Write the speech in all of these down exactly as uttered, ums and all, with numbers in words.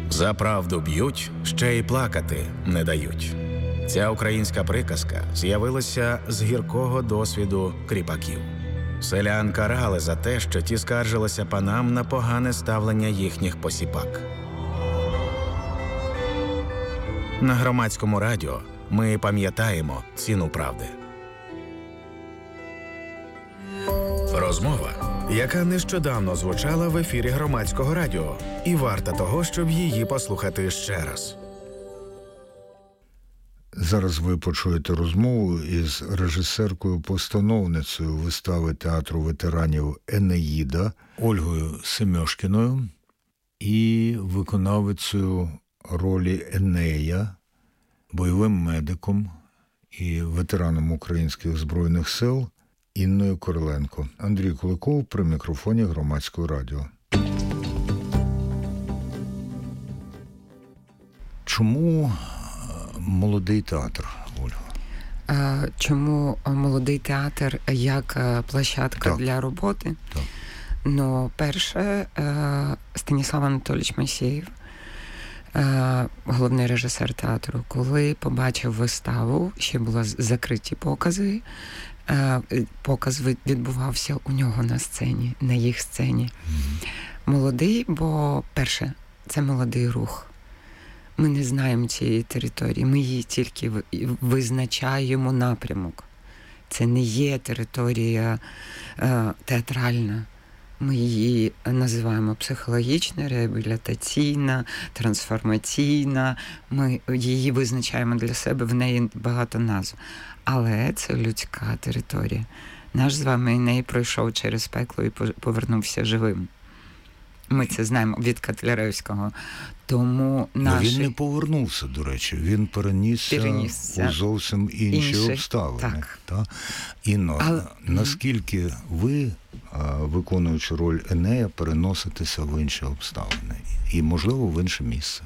За правду б'ють, ще й плакати не дають. Ця українська приказка з'явилася з гіркого досвіду кріпаків. Селян карали за те, що ті скаржилися панам на погане ставлення їхніх посіпак. На Громадському радіо ми пам'ятаємо ціну правди. Розмова, яка нещодавно звучала в ефірі Громадського радіо, і варта того, щоб її послухати ще раз. Зараз ви почуєте розмову із режисеркою-постановницею вистави театру ветеранів «Енеїда» Ольгою Семьошкіною і виконавицею ролі Енея, бойовим медиком і ветераном Українських Збройних Сил Інною Короленко. Андрій Куликов при мікрофоні Громадського радіо. Чому молодий театр, Ольга? Чому молодий театр як площадка так. для роботи? Так. Ну, перше, Станіслав Анатолійович Масєєв, головний режисер театру, коли побачив виставу, ще були закриті покази, показ відбувався у нього на сцені, на їх сцені. Mm-hmm. Молодий, бо, перше, це молодий рух. Ми не знаємо цієї території, ми її тільки визначаємо напрямок. Це не є територія е, театральна. Ми її називаємо психологічна, реабілітаційна, трансформаційна. Ми її визначаємо для себе, в неї багато назв. Але це людська територія. Наш з вами Еней пройшов через пекло і повернувся живим. Ми це знаємо від Котляревського. Тому наші... Но він не повернувся, до речі. Він перенісся, перенісся. у зовсім інші, інші. обставини. Так. Та? Інно, Але... наскільки ви, виконуючи роль Енея, переноситеся в інші обставини? І, можливо, в інше місце?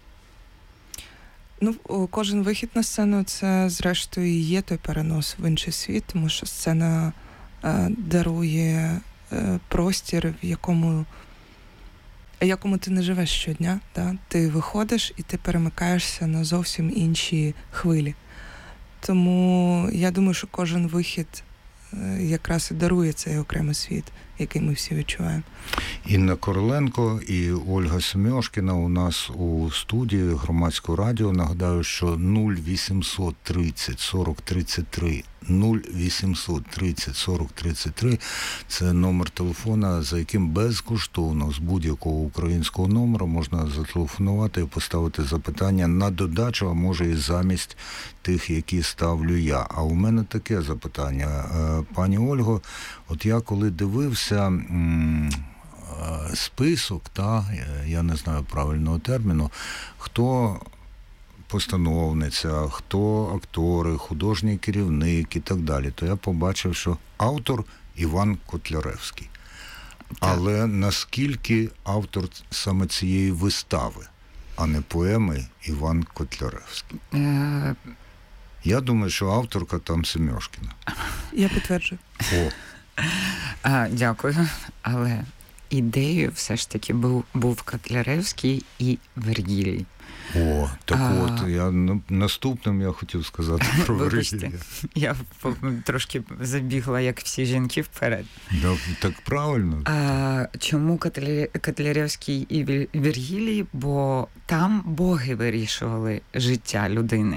Ну, кожен вихід на сцену – це, зрештою, і є той перенос в інший світ, тому що сцена е, дарує е, простір, в якому якому ти не живеш щодня, да? Ти виходиш і ти перемикаєшся на зовсім інші хвилі. Тому я думаю, що кожен вихід якраз і дарує цей окремий світ, який ми всі відчуваємо. Інна Короленко і Ольга Семьошкіна у нас у студії Громадського радіо. Нагадаю, що нуль вісімсот тридцять сорок тридцять три нуль вісімсот тридцять сорок тридцять три – це номер телефона, за яким безкоштовно з будь-якого українського номера можна зателефонувати і поставити запитання на додачу, а може і замість тих, які ставлю я. А у мене таке запитання. Пані Ольго, от я коли дивився м- список, та, я не знаю правильного терміну, хто постановниця, хто актори, художній керівник і так далі, то я побачив, що автор Іван Котляревський. Так. Але наскільки автор саме цієї вистави, а не поеми Іван Котляревський? Е... Я думаю, що авторка там Семьошкіна. Я підтверджую. О. А, дякую. Але ідеєю все ж таки був, був Котляревський і Вергілій. О, так а... от, я наступним я хотів сказати про Вергілія. Я трошки забігла, як всі жінки, вперед. Да, так правильно. А, чому Котляревський і Вергілій? Бо там боги вирішували життя людини.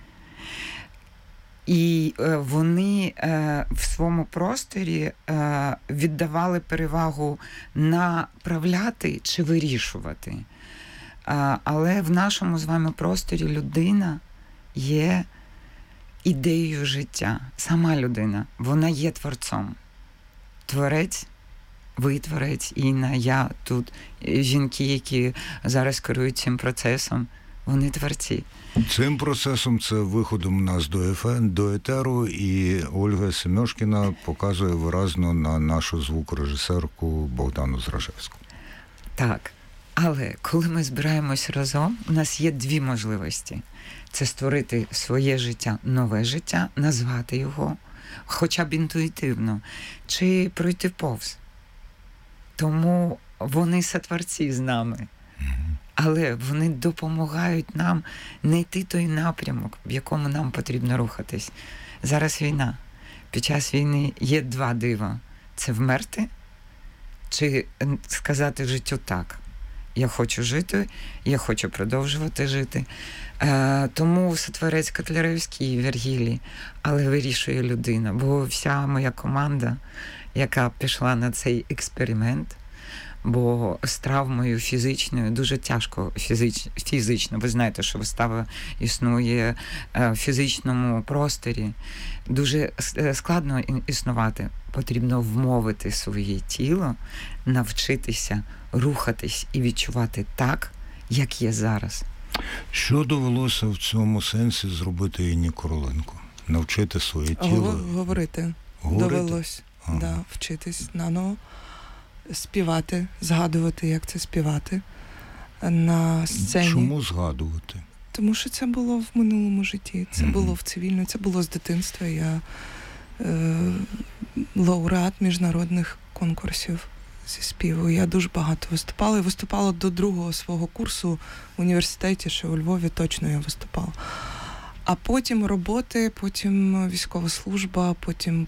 І е, вони е, в своєму просторі е, віддавали перевагу направляти чи вирішувати. Е, але в нашому з вами просторі людина є ідеєю життя. Сама людина, вона є творцом. Творець, ви творець, Інна, я тут. Жінки, які зараз керують цим процесом, вони творці. Цим процесом, це виходом нас до, еф... до етеру, і Ольга Семьошкіна показує виразно на нашу звукорежисерку Богдану Зражевську. Так, але коли ми збираємось разом, у нас є дві можливості. Це створити своє життя, нове життя, назвати його, хоча б інтуїтивно, чи пройти повз. Тому вони сотворці з нами. але вони допомагають нам знайти той напрямок, в якому нам потрібно рухатись. Зараз війна. Під час війни є два дива. Це вмерти чи сказати життю так. Я хочу жити, я хочу продовжувати жити. Е, тому Сотворець Котляревський і Вергілій, але вирішує людина. Бо вся моя команда, яка пішла на цей експеримент, бо з травмою фізичною дуже тяжко фізич, фізично. Ви знаєте, що вистава існує в фізичному просторі. Дуже складно існувати. Потрібно вмовити своє тіло, навчитися рухатись і відчувати так, як є зараз. Що довелося в цьому сенсі зробити Інні Короленко? Навчити своє тіло? Говорити. Говорити? Довелось. Ага. Да, вчитись наново. Співати, згадувати, як це співати на сцені. Чому згадувати? Тому що це було в минулому житті, це mm-hmm. було в цивільному, це було з дитинства. Я е, лауреат міжнародних конкурсів зі співу. Я дуже багато виступала. І виступала до другого свого курсу в університеті, що у Львові точно я виступала. А потім роботи, потім військова служба, потім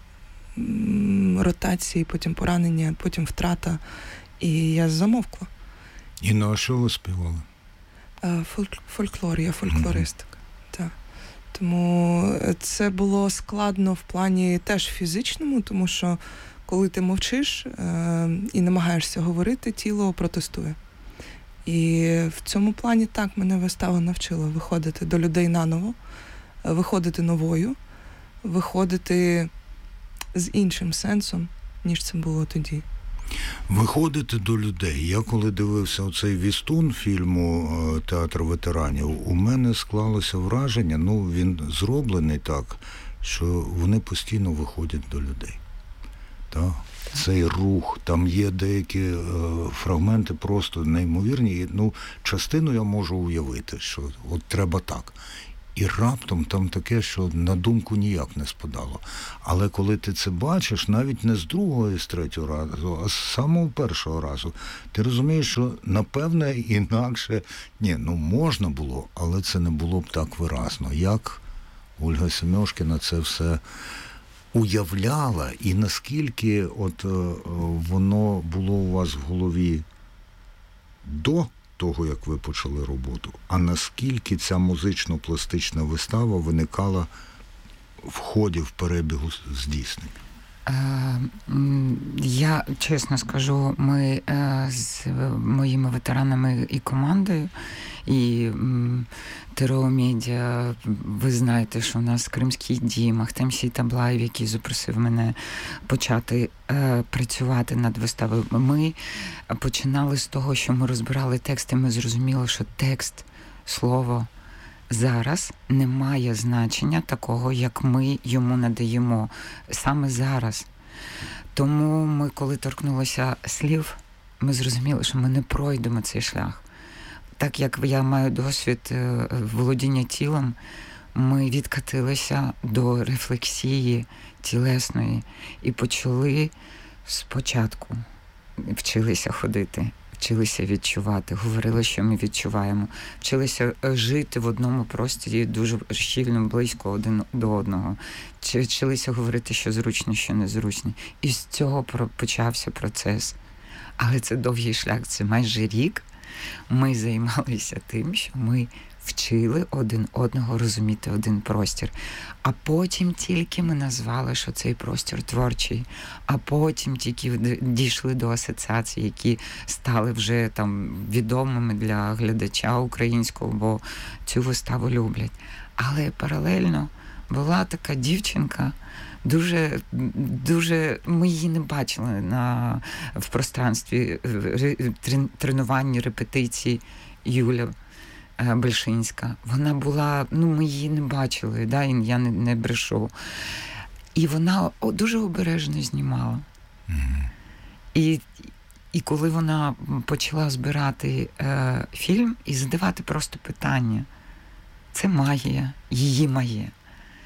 ротації, потім поранення, потім втрата. І я замовкла. І на що ви співали? Фольк, фольклор, я фольклористка. Mm-hmm. Так. Тому це було складно в плані теж фізичному, тому що коли ти мовчиш е- і намагаєшся говорити, тіло протестує. І в цьому плані так мене вистава навчила виходити до людей наново, виходити новою, виходити з іншим сенсом, ніж це було тоді. Виходити до людей. Я коли дивився оцей вістун фільму «Театр ветеранів», у мене склалося враження, ну він зроблений так, що вони постійно виходять до людей. Так? Цей рух, там є деякі е, фрагменти просто неймовірні. Ну, частину я можу уявити, що от треба так. І раптом там таке, що на думку ніяк не спадало. Але коли ти це бачиш, навіть не з другого і з третього разу, а з самого першого разу, ти розумієш, що, напевне, інакше, ні, ну можна було, але це не було б так виразно. Як Ольга Семьошкіна це все уявляла, і наскільки от воно було у вас в голові до того, як ви почали роботу, а наскільки ця музично-пластична вистава виникала в ході, в перебігу здійснення? Я чесно скажу, ми з моїми ветеранами і командою, і ТРО Медіа, ви знаєте, що у нас Кримський дім, Ахтем Сейтаблаєв, який запросив мене почати працювати над виставою. Ми починали з того, що ми розбирали тексти, ми зрозуміли, що текст, слово зараз не має значення такого, як ми йому надаємо саме зараз. Тому ми, коли торкнулися слів, ми зрозуміли, що ми не пройдемо цей шлях. Так як я маю досвід володіння тілом, ми відкатилися до рефлексії тілесної і почали спочатку, вчилися ходити, вчилися відчувати, говорили, що ми відчуваємо, вчилися жити в одному просторі дуже щільно, близько один до одного, вчилися говорити, що зручно, що незручно. І з цього почався процес. Але це довгий шлях, це майже рік. Ми займалися тим, що ми вчили один одного розуміти один простір. А потім тільки ми назвали, що цей простір творчий. А потім тільки дійшли до асоціацій, які стали вже там відомими для глядача українського, бо цю виставу люблять. Але паралельно була така дівчинка, Дуже, дуже, ми її не бачили на, в пространстві тренувань, репетицій. Юля Бельшинська. Вона була, ну ми її не бачили, да, я не, не брешу. І вона дуже обережно знімала. Mm-hmm. І, і коли вона почала збирати е, фільм і задавати просто питання, це магія, її магія.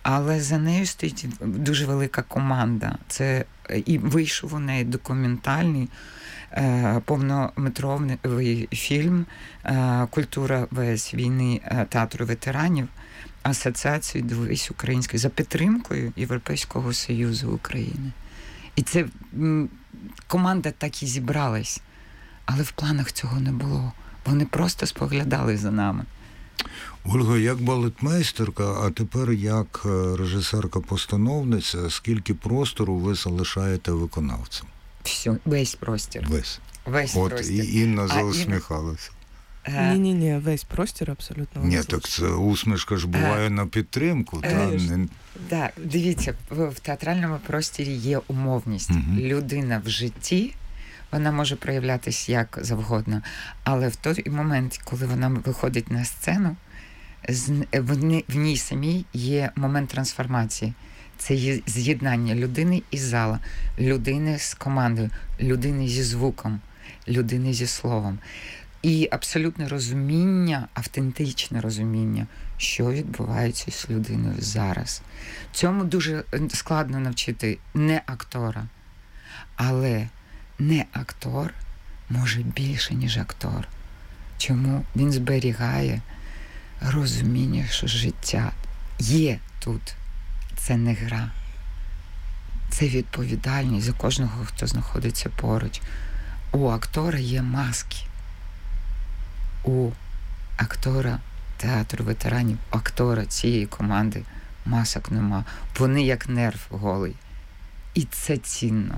Але за нею стоїть дуже велика команда. Це і вийшов у неї документальний е, повнометровий фільм е, «Культура ВС війни е, театру ветеранів» Асоціації «Дивись української» за підтримкою Європейського Союзу України. І це м, команда так і зібралась, але в планах цього не було. Вони просто споглядали за нами. Ольга, як балетмейстерка, а тепер як режисерка-постановниця, скільки простору ви залишаєте виконавцям? Все, весь простір. Весь. Весь От простір. і Інна А заусміхалася. Е, Ні-ні-ні, весь простір абсолютно. Ні, так це усмішка ж буває на підтримку. Е, Та, Звісно. не... Да, дивіться, в, в театральному просторі є умовність. Мгм. Людина в житті, вона може проявлятися як завгодно, але в той момент, коли вона виходить на сцену, з- в, ни- в ній самій є момент трансформації. Це є з'єднання людини і зала, людини з командою, людини зі звуком, людини зі словом. І абсолютне розуміння, автентичне розуміння, що відбувається з людиною зараз. Цьому дуже складно навчити не актора. Але не актор може більше, ніж актор. Чому? Він зберігає розуміння, що життя є тут. Це не гра. Це відповідальність за кожного, хто знаходиться поруч. У актора є маски. У актора театру ветеранів, актора цієї команди масок нема. Вони як нерв голий. І це цінно.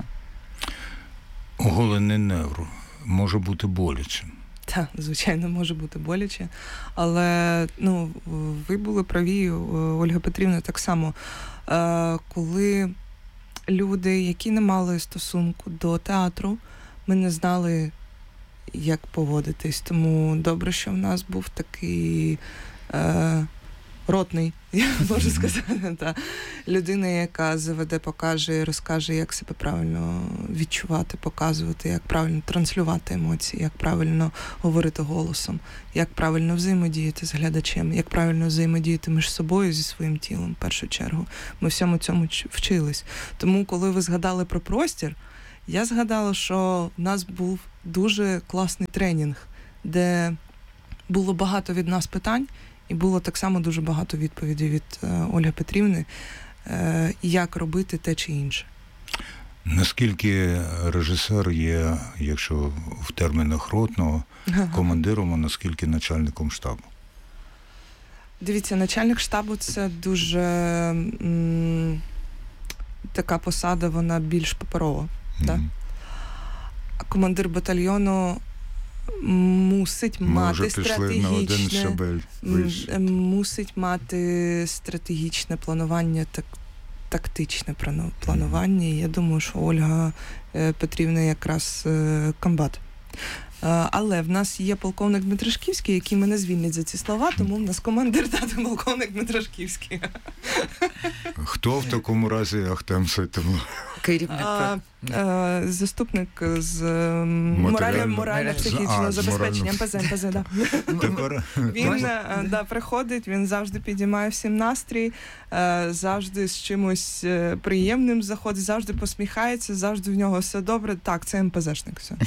Оголений невро може бути болячим. Так, звичайно, може бути боляче. Але ну, ви були праві, Ольга Петрівна, так само. Е, коли люди, які не мали стосунку до театру, ми не знали, як поводитись. Тому добре, що в нас був такий е, ротний, я можу сказати, та, людина, яка заведе, покаже і розкаже, як себе правильно відчувати, показувати, як правильно транслювати емоції, як правильно говорити голосом, як правильно взаємодіяти з глядачем, як правильно взаємодіяти між собою зі своїм тілом, в першу чергу. Ми всьому цьому вчились. Тому, коли ви згадали про простір, я згадала, що в нас був дуже класний тренінг, де було багато від нас питань, і було так само дуже багато відповідей від е, Ольги Петрівни, е, як робити те чи інше. Наскільки режисер є, якщо в термінах ротного, командиром, а наскільки начальником штабу? Дивіться, начальник штабу – це дуже м, така посада, вона більш паперова. Mm-hmm. Так? А командир батальйону мусить Ми мати вже пішли на один стратегічне, щабель вище. м, мусить мати стратегічне планування, так, тактичне прано- планування. І я думаю, що Ольга е, Петрівна якраз е, комбат. Е, Але в нас є полковник Дмитрашківський, який мене звільнить за ці слова, тому в нас командир тата полковник Дмитрашківський. Хто в такому разі Ахтем Сайтимов? Керівник. А, е, Заступник з ем, Матеріально- морально-психічного А, з забезпечення морально- МПЗ, МПЗ, да. Тепер Він Можна? е, да, приходить, він завжди підіймає всім настрій, е, завжди з чимось е, приємним заходить, завжди посміхається, завжди в нього все добре. Так, це МПЗшник. Все.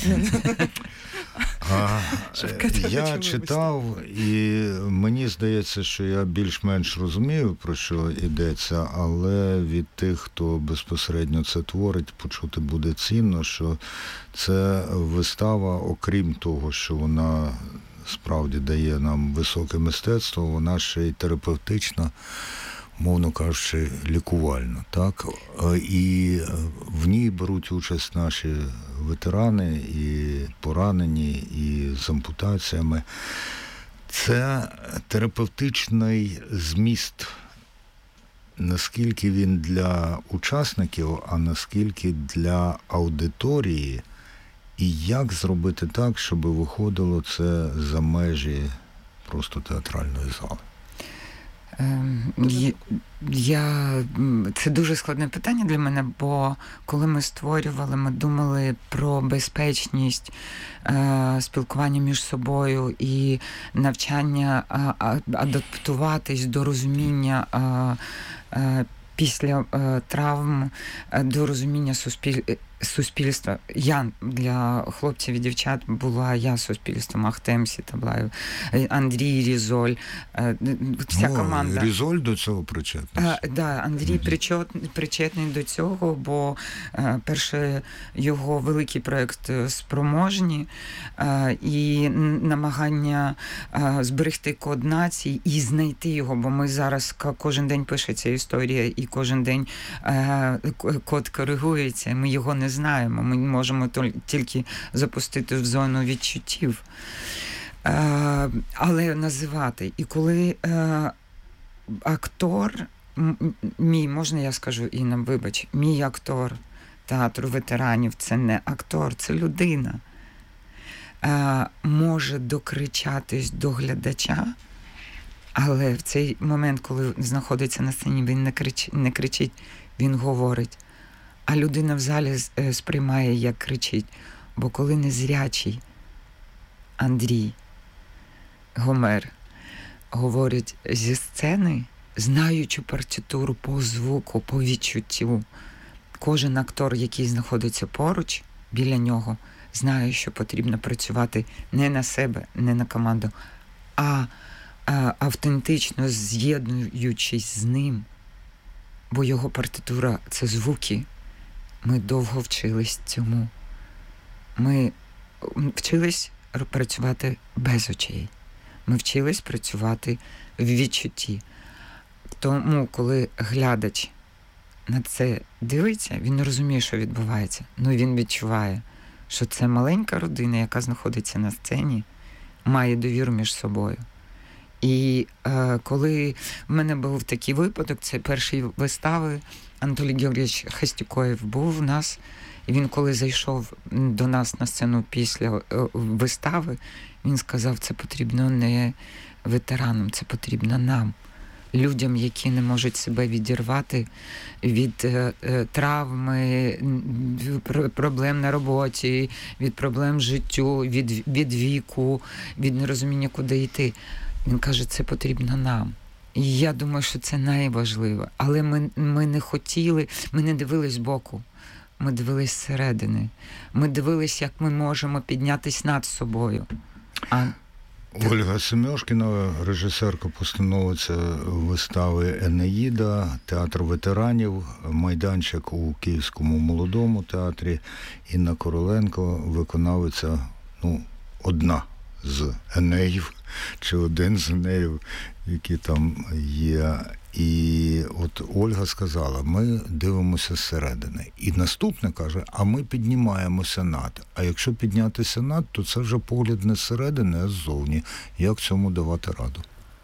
А, Шевкет, я вибачте. читав, і мені здається, що я більш-менш розумію, про що йдеться, але від тих, хто безпосередньо це творить, почути буде цінно, що це вистава, окрім того, що вона справді дає нам високе мистецтво, вона ще й терапевтична, мовно кажучи, лікувальна. Так? І в ній беруть участь наші ветерани, і поранені, і з ампутаціями. Це терапевтичний зміст. Наскільки він для учасників, а наскільки для аудиторії, і як зробити так, щоб виходило це за межі просто театральної зали? Ем, є- Я, м, це дуже складне питання для мене, бо коли ми створювали, ми думали про безпечність, е, спілкування між собою і навчання а, а, адаптуватись до розуміння е, е, після е, травм, е, до розуміння суспіль... суспільства. Я для хлопців і дівчат була я суспільством, Ахтем Сітаблаєв, е, Андрій Різоль, е, вся О, команда. Різоль до цього причетний. А, да, Андрій Мгм. причет, причетний до цього, бо е, перше його великий проєкт е, «Спроможні» е, і н- намагання е, зберегти код нації і знайти його, бо ми зараз ка- кожен день пишеться історія і кожен день е, к- код коригується, ми його не знаємо, ми можемо тол- тільки запустити в зону відчуттів. Е, але називати. І коли е, актор, м- м- мій, можна я скажу, Інна, вибач, мій актор театру ветеранів, це не актор, це людина, е, може докричатись до глядача, але в цей момент, коли знаходиться на сцені, він не кричить, не кричить, він говорить. А людина в залі з- е, сприймає, як кричить. Бо коли незрячий Андрій Гомер говорить зі сцени, знаючи партитуру по звуку, по відчуттю, кожен актор, який знаходиться поруч, біля нього, знає, що потрібно працювати не на себе, не на команду, а, а автентично з'єднуючись з ним, бо його партитура – це звуки. Ми довго вчились цьому. Ми вчились р- працювати без очей. Ми вчились працювати в відчутті. Тому, коли глядач на це дивиться, він не розуміє, що відбувається. Ну, він відчуває, що це маленька родина, яка знаходиться на сцені, має довіру між собою. І е, коли в мене був такий випадок, це перші вистави, Анатолій Георгійович Хастюкоєв був у нас, і він, коли зайшов до нас на сцену після е, вистави, він сказав, це потрібно не ветеранам, це потрібно нам, людям, які не можуть себе відірвати від е, е, травми, м, пр- проблем на роботі, від проблем в життю, від, від віку, від нерозуміння, куди йти. Він каже, це потрібно нам. І я думаю, що це найважливе. Але ми, ми не хотіли, ми не дивились збоку. Ми дивились зсередини. Ми дивились, як ми можемо піднятись над собою. А Ольга Семьошкіна, режисерка-постановиця вистави «Енеїда», театр ветеранів, майданчик у Київському молодому театрі. Інна Короленко, виконавиця, ну, одна з Енеїв, чи один з Енеїв, які там є. І от Ольга сказала, ми дивимося зсередини. І наступне каже, а ми піднімаємося над. А якщо піднятися над, то це вже погляд не зсередини, а ззовні. Як цьому давати раду?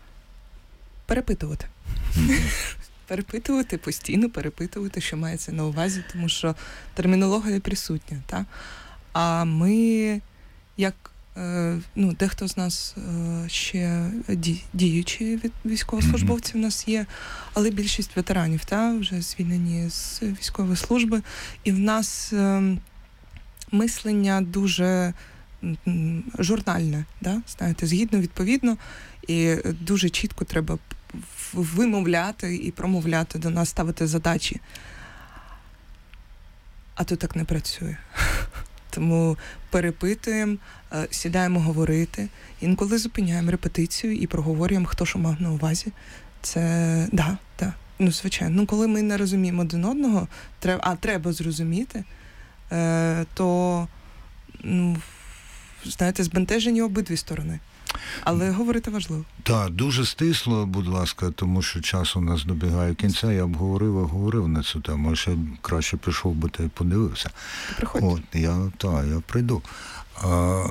Перепитувати. Перепитувати, постійно перепитувати, що мається на увазі, тому що термінологія присутня. Та? А ми, як е, ну, дехто з нас е, ще ді, діючі від військовослужбовців у нас є, але більшість ветеранів та, вже звільнені з військової служби. І в нас е, мислення дуже м, журнальне, да? Знаєте, згідно, відповідно, і дуже чітко треба вимовляти і промовляти до нас, ставити задачі. А то так не працює. Тому перепитуємо, сідаємо говорити, інколи зупиняємо репетицію і проговорюємо, хто що мав на увазі. Це, да, да, ну, звичайно. Ну, коли ми не розуміємо один одного, треба, а треба зрозуміти, то, ну, знаєте, збентежені обидві сторони. Але говорити важливо. Так, дуже стисло, будь ласка, тому що час у нас добігає кінця. Я б говорив і говорив на цю тему, а ще краще пішов би та й подивився. Приходь. От, я, та, я прийду. А,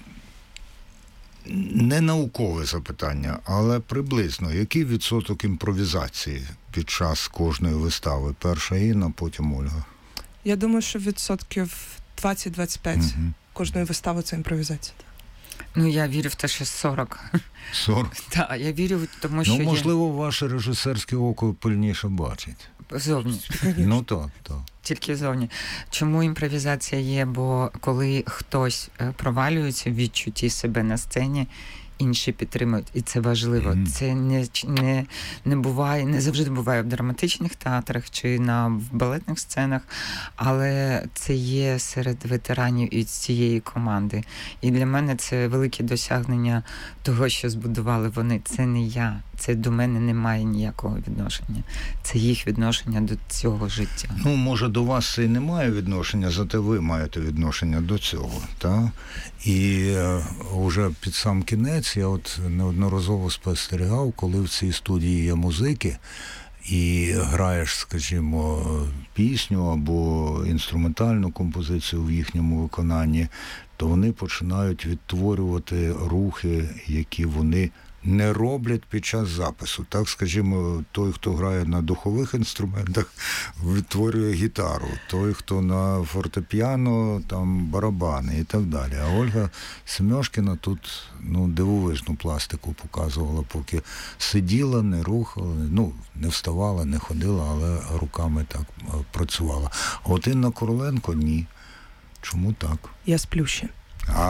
не наукове запитання, але приблизно, який відсоток імпровізації під час кожної вистави? Перша Інна, потім Ольга. Я думаю, що відсотків двадцять-двадцять п'ять Угу. кожної вистави це імпровізація. Ну, я вірю в те, що сорок. сорок? Так, я вірю в тому, що Ну, можливо, ваше режисерське око пильніше бачить. є зовні. Ну, так, так. Тільки зовні. Чому імпровізація є? Бо коли хтось провалюється в відчутті себе на сцені, інші підтримують, і це важливо. Mm-hmm. Це не, не, не буває, не завжди буває в драматичних театрах чи на в балетних сценах, але це є серед ветеранів із цієї команди. І для мене це велике досягнення того, що збудували вони. Це не я, це до мене не має ніякого відношення. Це їх відношення до цього життя. Ну, може, до вас це і не має відношення, зате ви маєте відношення до цього, так? І е, вже під сам кінець я от неодноразово спостерігав, коли в цій студії є музики, і граєш, скажімо, пісню або інструментальну композицію в їхньому виконанні, то вони починають відтворювати рухи, які вони не роблять під час запису. Так, скажімо, той, хто грає на духових інструментах, відтворює гітару. Той, хто на фортепіано, там барабани і так далі. А Ольга Семьошкіна тут, ну, дивовижну пластику показувала, поки сиділа, не рухала, ну, не вставала, не ходила, але руками так працювала. А от Інна Короленко – ні. Чому так? Я сплю ще. А...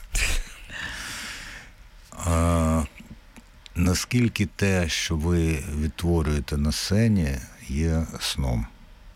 а... Наскільки те, що ви відтворюєте на сцені, є сном?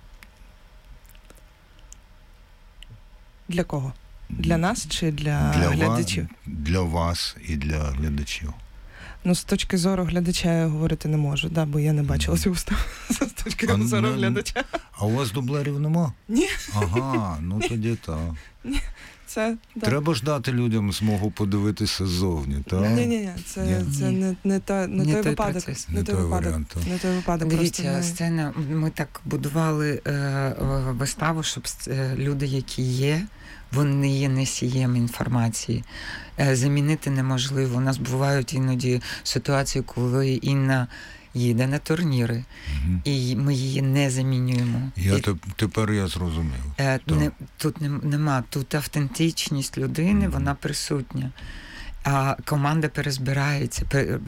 Для кого? Для нас чи для, для глядачів? Вас, для вас і для глядачів. Ну, з точки зору глядача я говорити не можу, да, бо я не бачила цю виставу. З точки а, зору не, глядача. А у вас дублерів нема? Ні. Ага, ну тоді так. Ні. Це, да. Треба ж дати людям змогу подивитися ззовні, так? Ні, ні, ні, це, ні. це не, не, та, не, не той, той випадок. Процес. Не, не той випадок. Варіант, не той випадок. Дивіться, ми... сцена, ми так будували е, виставу, щоб е, люди, які є, вони є носієм інформації. Е, замінити неможливо. У нас бувають іноді ситуації, коли Інна їде на турніри, угу. і ми її не замінюємо. Я і, теп, тепер я зрозумів. Е, не, тут не, нема, тут автентичність людини, угу. вона присутня. А команда перезбирається.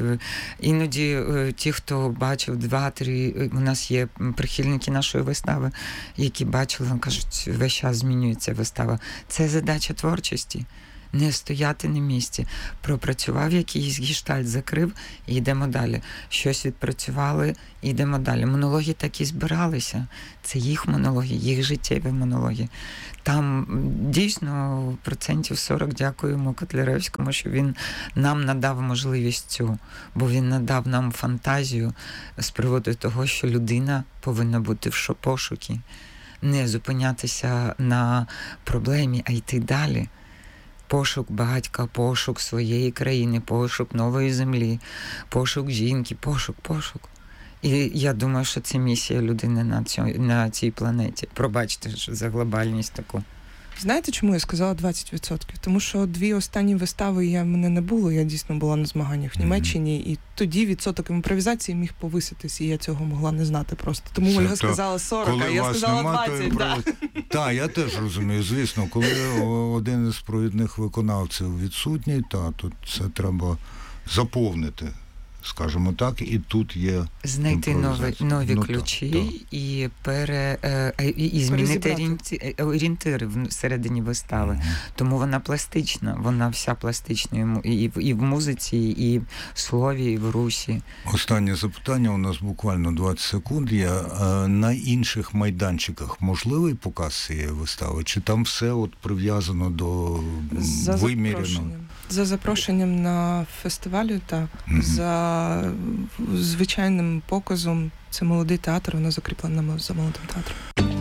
Іноді ті, хто бачив два-три, у нас є прихильники нашої вистави, які бачили, кажуть, весь час змінюється вистава. Це задача творчості. Не стояти на місці. Пропрацював якийсь гештальт, закрив і йдемо далі. Щось відпрацювали і йдемо далі. Монологи так і збиралися. Це їх монологи, їх життєві монологи. Там дійсно процентів сорок дякуємо Котляревському, що він нам надав можливість цю, бо він надав нам фантазію з приводу того, що людина повинна бути в пошукі. Не зупинятися на проблемі, а йти далі. Пошук батька, пошук своєї країни, пошук нової землі, пошук жінки, пошук, пошук. І я думаю, що це місія людини на, цьо, на цій планеті. Пробачте за глобальність таку. Знаєте, чому я сказала двадцять відсотків? Тому що дві останні вистави я мене не було, я дійсно була на змаганнях в Німеччині, mm-hmm. і тоді відсоток імпровізації міг повиситись, і я цього могла не знати просто. Тому Ольга сказала сорок, а я сказала двадцять. Да. Так, я теж розумію, звісно, коли один із провідних виконавців відсутній, та, то це треба заповнити. Скажімо так, і тут є знайти нові, нові ну, ключі так, так. і пере е, і, і змінити орієнти, орієнтири всередині вистави. Угу. Тому вона пластична, вона вся пластична і в, і в музиці, і в слові, і в русі. Останнє запитання, у нас буквально двадцять секунд є. На інших майданчиках можливий показ цієї вистави? Чи там все от прив'язано до за вимірено? Запрошенням. За запрошенням на фестивалю, та угу. за звичайним показом. Це молодий театр, воно закріплено за молодим театром.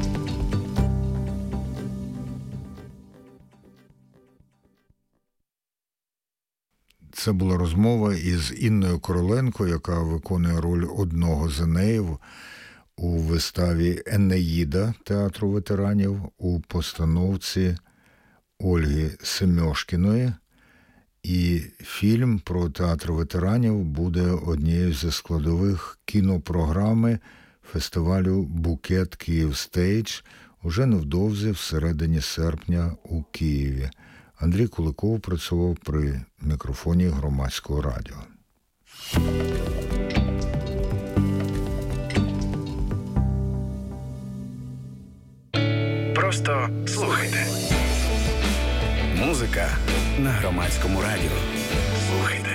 Це була розмова із Інною Короленко, яка виконує роль одного з Енеїв у виставі «Енеїда» театру ветеранів у постановці Ольги Семьошкіної. І фільм про театр ветеранів буде однією зі складових кінопрограми фестивалю «Букет Київ Стейдж» уже невдовзі всередині серпня у Києві. Андрій Куликов працював при мікрофоні Громадського радіо. Просто слухайте. Музика на Громадському радіо. Слухайте.